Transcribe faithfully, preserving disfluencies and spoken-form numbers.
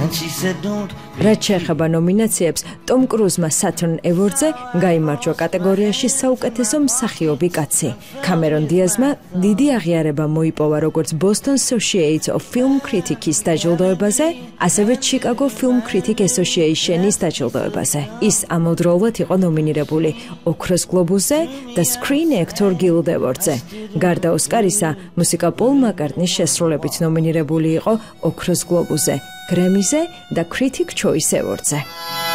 რაც შეეხება ნომინაციებს, ტომ კრუზმა Saturn Awards-ზე გაიმარჯვა კატეგორიაში საუკეთესო მსახიობი კაცი. კამერონ დიაზმა დიდი აღიარება მოიპოვა როგორც Boston Association of Film Critics დაჯილდოებაზე, ასევე Chicago Film Critic Association-ის დაჯილდოებაზე. ის ამავდროულად იყო ნომინირებული ოქროს გლობუსზე და Screen Actor Guild Award-ზე. გარდა ოსკარისა, მუსიკა პოლ მაკარტნის შესრულებით ნომინირებული იყო ოქროს გლობუსზე, გრემიზე და Critic Choice Award-ზე.